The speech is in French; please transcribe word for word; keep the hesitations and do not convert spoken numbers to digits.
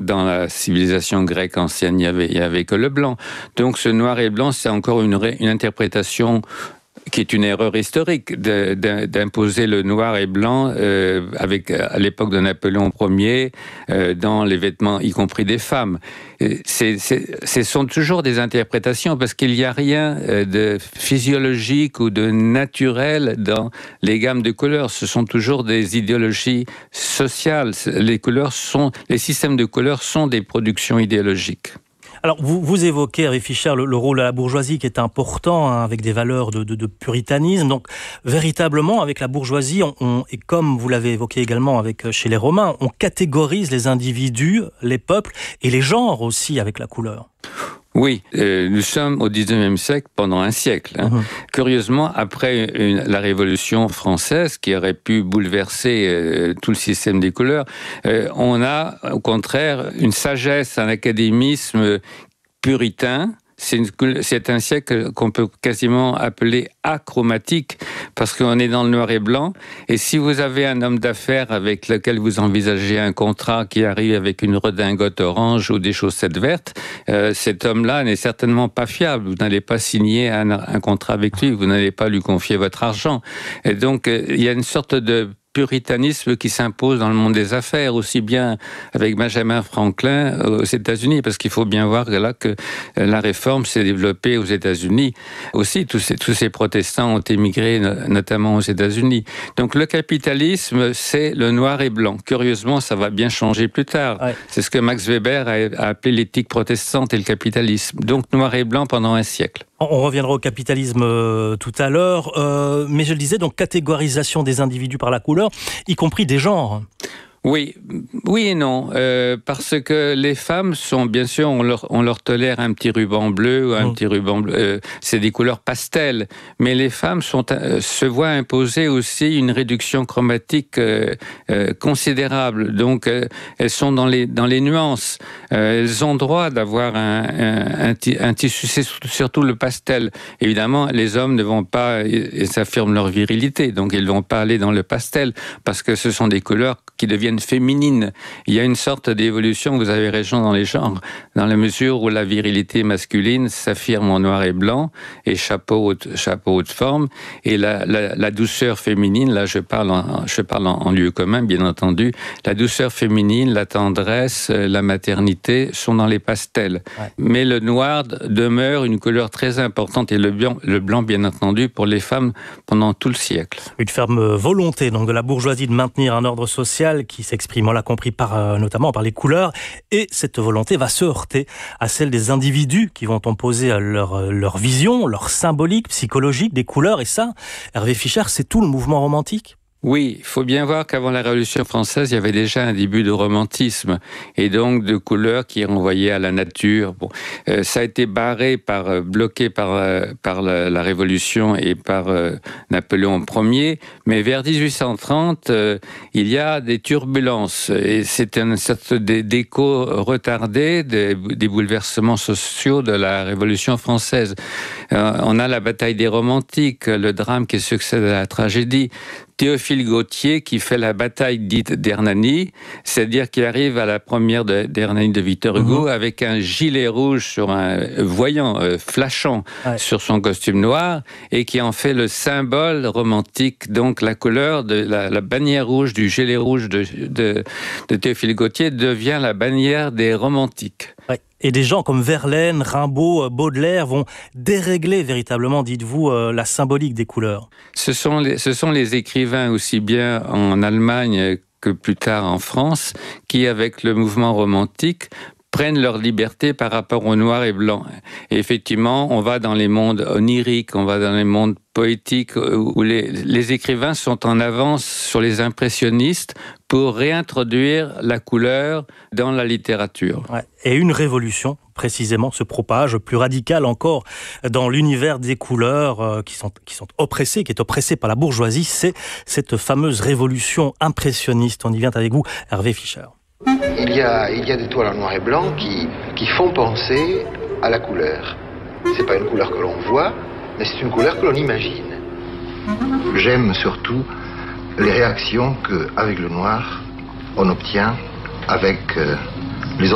dans la civilisation grecque ancienne, il y avait, il y avait que le blanc. Donc ce noir et blanc, c'est encore une, une interprétation qui est une erreur historique de, de, d'imposer le noir et blanc euh, avec à l'époque de Napoléon Ier euh, dans les vêtements, y compris des femmes. C'est, c'est, ce sont toujours des interprétations parce qu'il n'y a rien de physiologique ou de naturel dans les gammes de couleurs. Ce sont toujours des idéologies sociales. Les couleurs sont, les systèmes de couleurs sont des productions idéologiques. Alors, vous, vous évoquez, Hervé Fischer, le, le rôle de la bourgeoisie qui est important, hein, avec des valeurs de, de, de puritanisme. Donc, véritablement, avec la bourgeoisie, on, on, et comme vous l'avez évoqué également avec, chez les Romains, on catégorise les individus, les peuples et les genres aussi avec la couleur. Oui, euh, nous sommes au dix-neuvième siècle, pendant un siècle. Hein. Mmh. Curieusement, après une, la Révolution française, qui aurait pu bouleverser euh, tout le système des couleurs, euh, on a au contraire une sagesse, un académisme puritain. C'est, une, c'est un siècle qu'on peut quasiment appeler achromatique parce qu'on est dans le noir et blanc. Et si vous avez un homme d'affaires avec lequel vous envisagez un contrat qui arrive avec une redingote orange ou des chaussettes vertes, euh, cet homme-là n'est certainement pas fiable. Vous n'allez pas signer un, un contrat avec lui, vous n'allez pas lui confier votre argent. Et donc, euh, il y a une sorte de puritanisme qui s'impose dans le monde des affaires, aussi bien avec Benjamin Franklin aux États-Unis, parce qu'il faut bien voir que là que la réforme s'est développée aux États-Unis. Aussi, tous ces, tous ces protestants ont émigré, notamment aux États-Unis. Donc le capitalisme, c'est le noir et blanc. Curieusement, ça va bien changer plus tard. Ouais. C'est ce que Max Weber a, a appelé l'éthique protestante et le capitalisme. Donc noir et blanc pendant un siècle. On reviendra au capitalisme euh, tout à l'heure, euh, mais je le disais, donc catégorisation des individus par la couleur, y compris des genres. Oui, oui et non, euh, parce que les femmes sont, bien sûr, on leur, on leur tolère un petit ruban bleu ou un mmh. petit ruban bleu, euh, c'est des couleurs pastel, mais les femmes sont, euh, se voient imposer aussi une réduction chromatique euh, euh, considérable, donc euh, elles sont dans les, dans les nuances, euh, elles ont droit d'avoir un, un, un, un tissu, c'est surtout le pastel. Évidemment, les hommes ne vont pas, ils affirment leur virilité, donc ils ne vont pas aller dans le pastel, parce que ce sont des couleurs qui deviennent féminines. Il y a une sorte d'évolution, vous avez raison, dans les genres, dans la mesure où la virilité masculine s'affirme en noir et blanc, et chapeau haute, chapeau haute forme, et la, la, la douceur féminine, là je parle, en, je parle en, en lieu commun, bien entendu, la douceur féminine, la tendresse, la maternité sont dans les pastels. Ouais. Mais le noir demeure une couleur très importante, et le blanc, le blanc, bien entendu, pour les femmes pendant tout le siècle. Une ferme volonté donc de la bourgeoisie de maintenir un ordre social qui s'exprime, on l'a compris, par, euh, notamment par les couleurs, et cette volonté va se heurter à celle des individus qui vont imposer leur, leur vision, leur symbolique, psychologique des couleurs, et ça, Hervé Fischer, c'est tout le mouvement romantique ? Oui, il faut bien voir qu'avant la Révolution française, il y avait déjà un début de romantisme et donc de couleurs qui renvoyaient à la nature. Bon, euh, ça a été barré, par, euh, bloqué par, euh, par la, la Révolution et par euh, Napoléon Ier, mais vers dix-huit cent trente, euh, il y a des turbulences et c'est une sorte d'écho retardé des, des bouleversements sociaux de la Révolution française. Euh, on a la bataille des romantiques, le drame qui succède à la tragédie. Théophile Gautier qui fait la bataille dite d'Hernani, c'est-à-dire qui arrive à la première de, d'Hernani de Victor Hugo mmh. avec un gilet rouge sur un voyant, euh, flashant ouais. sur son costume noir et qui en fait le symbole romantique, donc la couleur de la, la bannière rouge du gilet rouge de, de, de Théophile Gautier devient la bannière des romantiques. Ouais. Et des gens comme Verlaine, Rimbaud, Baudelaire vont dérégler véritablement, dites-vous, euh, la symbolique des couleurs. Ce sont les, ce sont les écrivains aussi bien en Allemagne que plus tard en France qui, avec le mouvement romantique, prennent leur liberté par rapport au noir et blanc. Et effectivement, on va dans les mondes oniriques, on va dans les mondes poétiques où les, les écrivains sont en avance sur les impressionnistes pour réintroduire la couleur dans la littérature. Ouais. Et une révolution, précisément, se propage, plus radicale encore, dans l'univers des couleurs euh, qui sont, qui sont oppressées, qui est oppressée par la bourgeoisie, c'est cette fameuse révolution impressionniste. On y vient avec vous, Hervé Fischer. Il y a, il y a des toiles en noir et blanc qui, qui font penser à la couleur. C'est pas une couleur que l'on voit, mais c'est une couleur que l'on imagine. J'aime surtout les réactions qu'avec le noir, on obtient avec... Euh,